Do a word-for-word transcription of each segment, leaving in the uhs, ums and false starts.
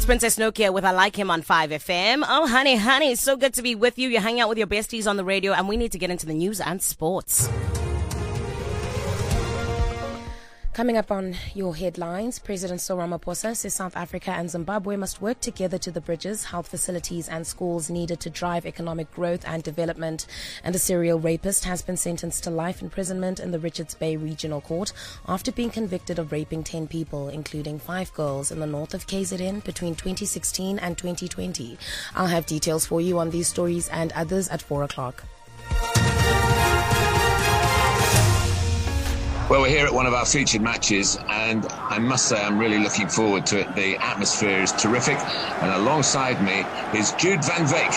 It's Princess Nokia with I Like Him on five F M. Oh, honey, honey, so good to be with you. You're hanging out with your besties on the radio, and we need to get into the news and sports. Coming up on your headlines, President Cyril Ramaphosa says South Africa and Zimbabwe must work together to the bridges, health facilities and schools needed to drive economic growth and development. And a serial rapist has been sentenced to life imprisonment in the Richards Bay Regional Court after being convicted of raping ten people, including five girls in the north of K Z N between twenty sixteen and twenty twenty. I'll have details for you on these stories and others at four o'clock. Well, we're here at one of our featured matches, and I must say I'm really looking forward to it. The atmosphere is terrific, and alongside me is Jude van Veek.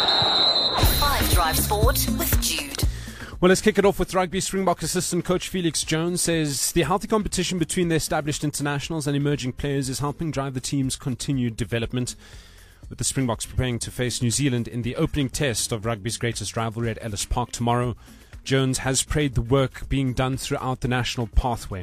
Five Drive Sport with Jude. Well, let's kick it off with rugby. Springbok assistant coach Felix Jones says the healthy competition between the established internationals and emerging players is helping drive the team's continued development. With the Springboks preparing to face New Zealand in the opening test of rugby's greatest rivalry at Ellis Park tomorrow, Jones has praised the work being done throughout the national pathway.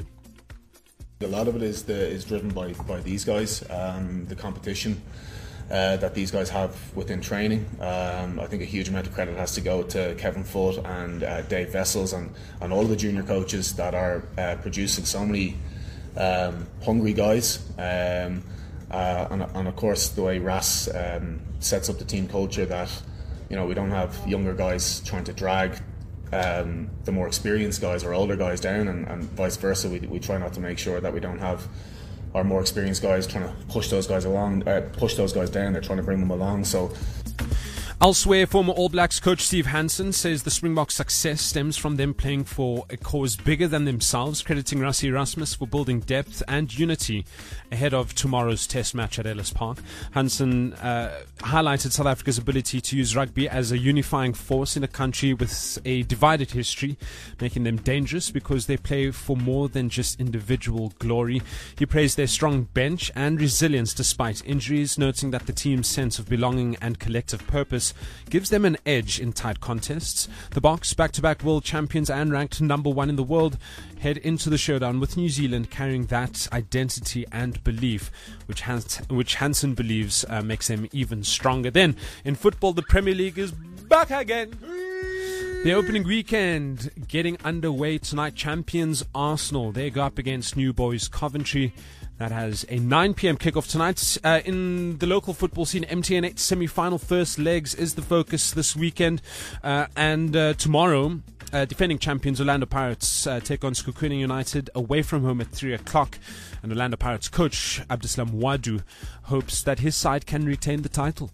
A lot of it is the, is driven by, by these guys, um, the competition uh, that these guys have within training. Um, I think a huge amount of credit has to go to Kevin Foote and uh, Dave Vessels and, and all the junior coaches that are uh, producing so many um, hungry guys. Um, uh, and, and of course the way Ras um, sets up the team culture, that you know we don't have younger guys trying to drag Um, the more experienced guys or older guys down, and, and vice versa. We, we try not to make sure that we don't have our more experienced guys trying to push those guys along, uh, push those guys down. They're trying to bring them along. So. Elsewhere, former All Blacks coach Steve Hansen says the Springboks' success stems from them playing for a cause bigger than themselves, crediting Rassie Erasmus for building depth and unity ahead of tomorrow's test match at Ellis Park. Hansen uh, highlighted South Africa's ability to use rugby as a unifying force in a country with a divided history, making them dangerous because they play for more than just individual glory. He praised their strong bench and resilience despite injuries, noting that the team's sense of belonging and collective purpose gives them an edge in tight contests. The Boks, back-to-back world champions and ranked number one in the world, head into the showdown with New Zealand carrying that identity and belief, which Hans- which Hansen believes uh, makes them even stronger. Then, in football, the Premier League is back again. The opening weekend getting underway tonight. Champions Arsenal, they go up against New Boys Coventry. That has a nine p.m. kickoff tonight. Uh, in the local football scene, M T N eight semi-final first legs is the focus this weekend. Uh, and uh, tomorrow, uh, defending champions Orlando Pirates uh, take on Skukuning United away from home at three o'clock. And Orlando Pirates coach Abdeslam Wadu hopes that his side can retain the title.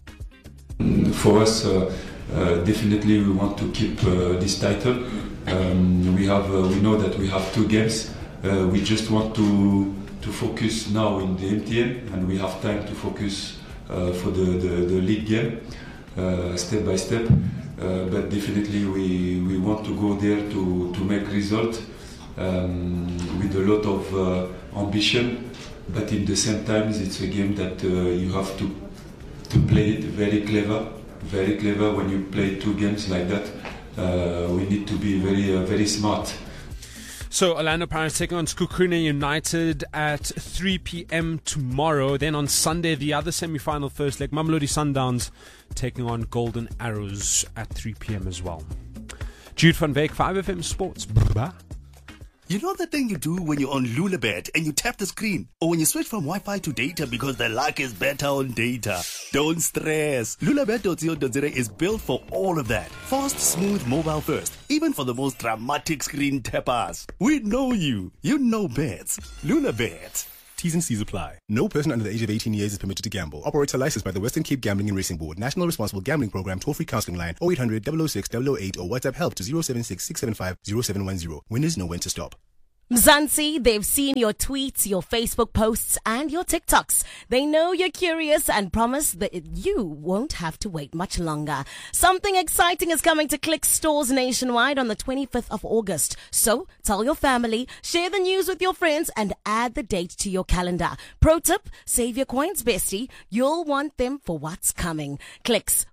For us, uh, uh, definitely we want to keep uh, this title. Um, we have, uh, we know that we have two games. Uh, we just want to to focus now in the M T N, and we have time to focus uh, for the, the, the league game, uh, step by step. Uh, but definitely we, we want to go there to, to make result um, with a lot of uh, ambition. But in the same time, it's a game that uh, you have to to play it very clever, very clever. When you play two games like that, uh, we need to be very uh, very smart. So Orlando Pirates taking on Skukuning United at three p.m. tomorrow. Then on Sunday, the other semi-final first leg, Mamelodi Sundowns taking on Golden Arrows at three p.m. as well. Jude van Veek, five F M Sports. Bye. You know the thing you do when you're on Lulabet and you tap the screen? Or when you switch from Wi-Fi to data because the luck is better on data? Don't stress. Lulabet dot co dot za is built for all of that. Fast, smooth, mobile first. Even for the most dramatic screen tappers. We know you. You know bets. Lulabet. T's and C's apply. No person under the age of eighteen years is permitted to gamble. Operator licensed by the Western Cape Gambling and Racing Board. National Responsible Gambling Program. Toll-free counseling line oh eight hundred, double oh six, double oh eight or WhatsApp help to zero seven six, six seven five, zero seven one zero. Winners know when to stop. Mzansi, they've seen your tweets, your Facebook posts, and your TikToks. They know you're curious and promise that you won't have to wait much longer. Something exciting is coming to Clicks stores nationwide on the twenty-fifth of August. So tell your family, share the news with your friends, and add the date to your calendar. Pro tip, save your coins, bestie. You'll want them for what's coming. Clicks,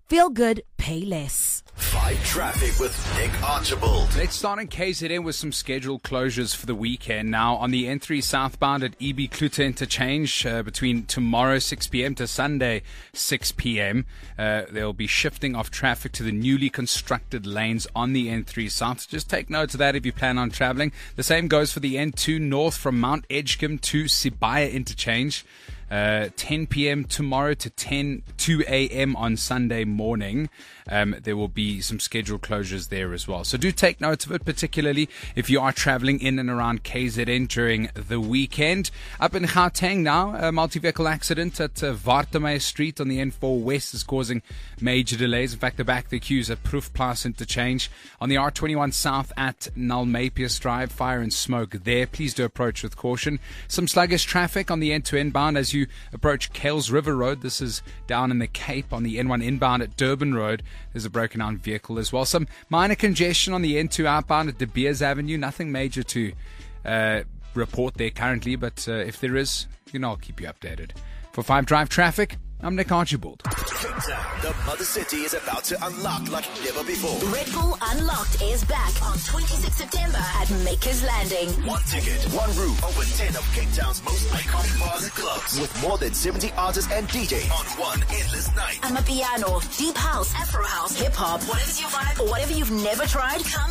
Feel good, pay less. Five Traffic with Nick Archibald. Let's start in K Z N with some scheduled closures for the weekend. Now, on the N three southbound at E B Klute interchange uh, between tomorrow six p.m. to Sunday six p.m., uh, there will be shifting of traffic to the newly constructed lanes on the N three south. So just take note of that if you plan on traveling. The same goes for the N two north from Mount Edgecombe to Sibaya interchange. Uh, ten p.m. tomorrow to ten two a.m. on Sunday morning. Um, there will be some scheduled closures there as well. So do take note of it, particularly if you are traveling in and around K Z N during the weekend. Up in Gauteng now, a multi-vehicle accident at uh, Wartemeyer Street on the N four West is causing major delays. In fact, the back the queues at Proefplaas interchange. On the R twenty-one South at Nalmapius Drive, fire and smoke there. Please do approach with caution. Some sluggish traffic on the N two inbound as you approach Kales River Road. This is down in the Cape. On the N one inbound at Durban Road, there's a broken down vehicle as well. Some minor congestion on the N two outbound at De Beers Avenue. Nothing major to uh, report there currently, but uh, if there is, you know, I'll keep you updated. For five Drive Traffic, I'm Nick Archibald. Cape Town, the mother city, is about to unlock like never before. Red Bull Unlocked is back on twenty-sixth of September at Makers Landing. One ticket, one room, over ten of Cape Town's most iconic bars and clubs, with more than seventy artists and D Js on one endless night. Amapiano, deep house, Afro house, hip hop, whatever's your vibe or whatever you've never tried, come